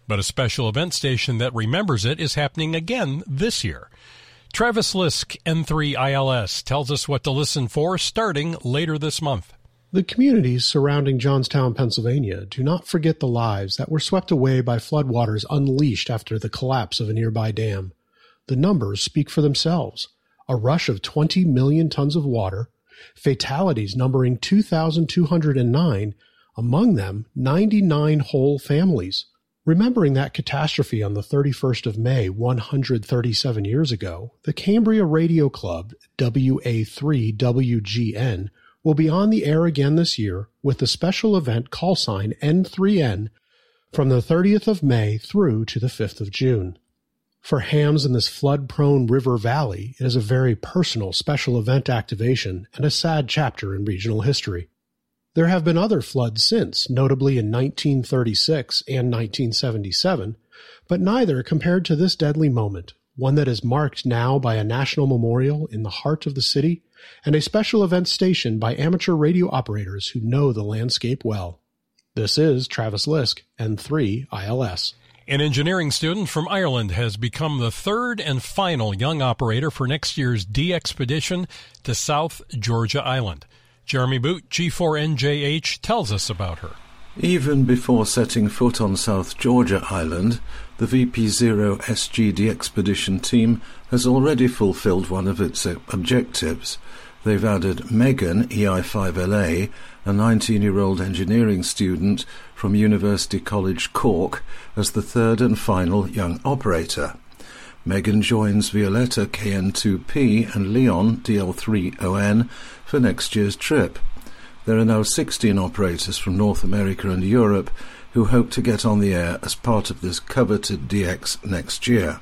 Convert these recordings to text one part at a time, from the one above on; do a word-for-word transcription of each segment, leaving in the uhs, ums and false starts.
But a special event station that remembers it is happening again this year. Travis Lisk, N three I L S, tells us what to listen for starting later this month. The communities surrounding Johnstown, Pennsylvania, do not forget the lives that were swept away by floodwaters unleashed after the collapse of a nearby dam. The numbers speak for themselves. A rush of twenty million tons of water, fatalities numbering two thousand two hundred nine, among them ninety-nine whole families. Remembering that catastrophe on the thirty-first of May, one hundred thirty-seven years ago, the Cambria Radio Club, W A three W G N, will be on the air again this year with the special event call sign N three N from the thirtieth of May through to the fifth of June. For hams in this flood-prone river valley, it is a very personal special event activation and a sad chapter in regional history. There have been other floods since, notably in nineteen thirty-six and nineteen seventy-seven, but neither compared to this deadly moment, one that is marked now by a national memorial in the heart of the city and a special event station by amateur radio operators who know the landscape well. This is Travis Lisk, N three I L S. An engineering student from Ireland has become the third and final young operator for next year's D-Expedition to South Georgia Island. Jeremy Boot, G four N J H, tells us about her. Even before setting foot on South Georgia Island, the V P zero S G D-Expedition team has already fulfilled one of its objectives. They've added Megan, E I five L A, a nineteen-year-old engineering student from University College Cork, as the third and final young operator. Megan joins Violetta K N two P and Leon D L three O N for next year's trip. There are now sixteen operators from North America and Europe who hope to get on the air as part of this coveted D X next year.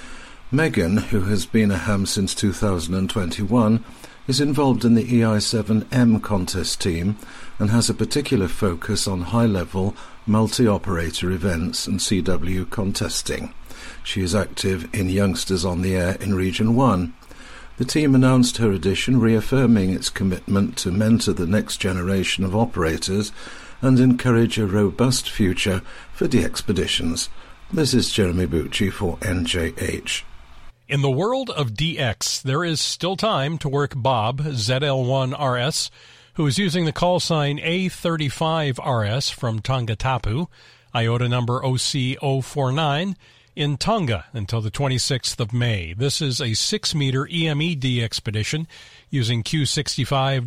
Megan, who has been a ham since two thousand twenty-one, is involved in the E I seven M contest team and has a particular focus on high-level multi-operator events and C W contesting. She is active in Youngsters on the Air in Region one. The team announced her addition, reaffirming its commitment to mentor the next generation of operators and encourage a robust future for D-Expeditions. This is Jeremy Boot, G four N J H. In the world of D X, there is still time to work Bob, Z L one R S, who is using the call sign A thirty-five R S from Tongatapu, IOTA number O C zero four nine, in Tonga until the twenty-sixth of May. This is a six-meter E M E D expedition using Q sixty-five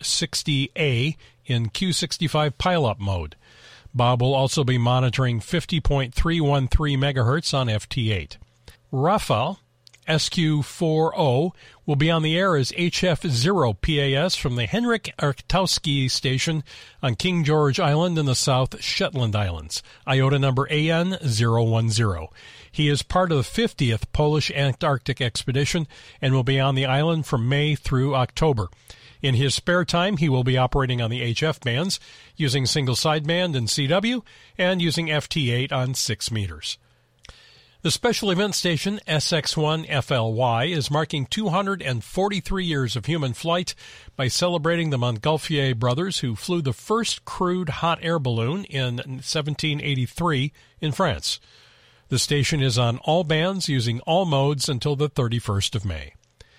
sixty A in Q sixty-five pile-up mode. Bob will also be monitoring fifty point three one three megahertz on F T eight. Rafael, S Q forty, will be on the air as H F zero P A S from the Henrik Arktowski station on King George Island in the South Shetland Islands, IOTA number A N zero one zero. He is part of the fiftieth Polish Antarctic expedition and will be on the island from May through October. In his spare time, he will be operating on the H F bands, using single sideband and C W, and using F T eight on six meters. The special event station S X one F L Y is marking two hundred forty-three years of human flight by celebrating the Montgolfier brothers who flew the first crewed hot air balloon in seventeen eighty-three in France. The station is on all bands using all modes until the thirty-first of May.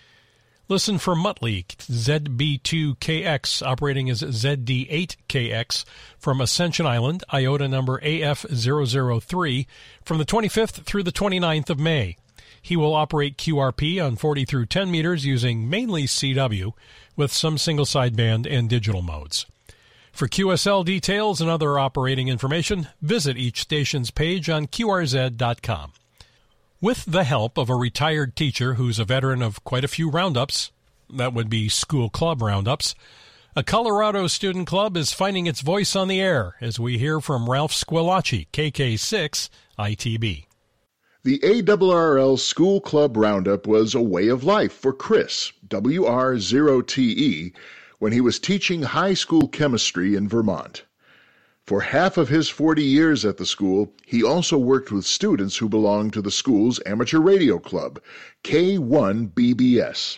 Listen for Muttley Z B two K X operating as Z D eight K X from Ascension Island, IOTA number A F zero zero three, from the twenty-fifth through the twenty-ninth of May. He will operate Q R P on forty through ten meters using mainly C W with some single sideband and digital modes. For Q S L details and other operating information, visit each station's page on Q R Z dot com. With the help of a retired teacher who's a veteran of quite a few roundups, that would be school club roundups, a Colorado student club is finding its voice on the air, as we hear from Ralph Squilacci, K K six I T B. The A R R L School Club Roundup was a way of life for Chris, W R zero T E, when he was teaching high school chemistry in Vermont. For half of his forty years at the school, he also worked with students who belonged to the school's amateur radio club, K one B B S.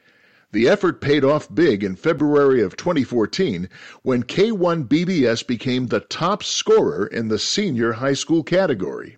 The effort paid off big in February of twenty fourteen when K one B B S became the top scorer in the senior high school category.